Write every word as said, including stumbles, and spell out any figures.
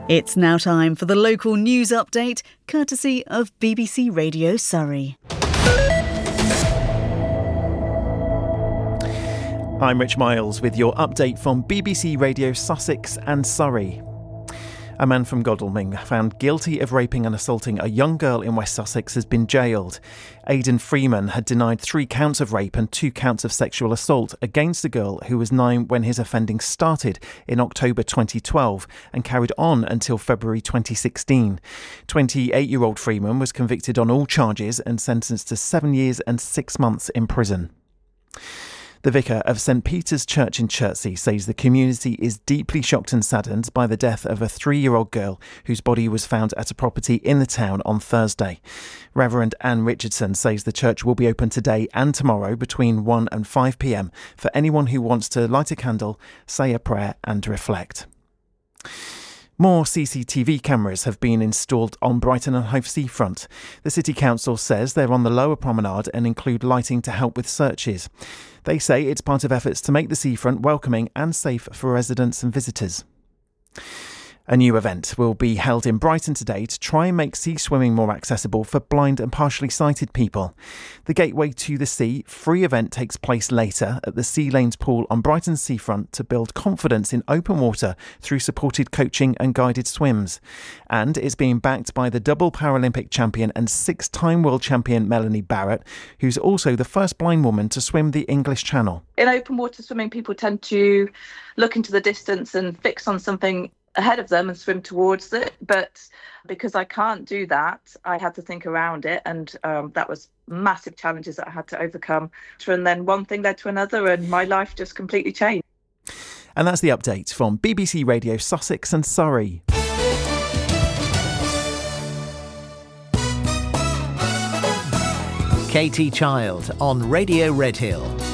It's now time for the local news update, courtesy of B B C Radio Surrey. I'm Rich Miles with your update from B B C Radio Sussex and Surrey. A man from Godalming found guilty of raping and assaulting a young girl in West Sussex has been jailed. Aidan Freeman had denied three counts of rape and two counts of sexual assault against a girl who was nine when his offending started in October twenty twelve and carried on until February twenty sixteen. twenty-eight-year-old Freeman was convicted on all charges and sentenced to seven years and six months in prison. The vicar of St Peter's Church in Chertsey says the community is deeply shocked and saddened by the death of a three-year-old girl whose body was found at a property in the town on Thursday. Reverend Anne Richardson says the church will be open today and tomorrow between one and five p.m. for anyone who wants to light a candle, say a prayer and reflect. More C C T V cameras have been installed on Brighton and Hove seafront. The City Council says they're on the lower promenade and include lighting to help with searches. They say it's part of efforts to make the seafront welcoming and safe for residents and visitors. A new event will be held in Brighton today to try and make sea swimming more accessible for blind and partially sighted people. The Gateway to the Sea free event takes place later at the Sea Lanes pool on Brighton's seafront to build confidence in open water through supported coaching and guided swims. And it's being backed by the double Paralympic champion and six-time world champion Melanie Barrett, who's also the first blind woman to swim the English Channel. In open water swimming, people tend to look into the distance and fix on something ahead of them and swim towards it, but because I can't do that, I had to think around it, and um, that was massive challenges that I had to overcome. And then one thing led to another and my life just completely changed. And that's the update from B B C Radio Sussex and Surrey. Katie Child on Radio Redhill.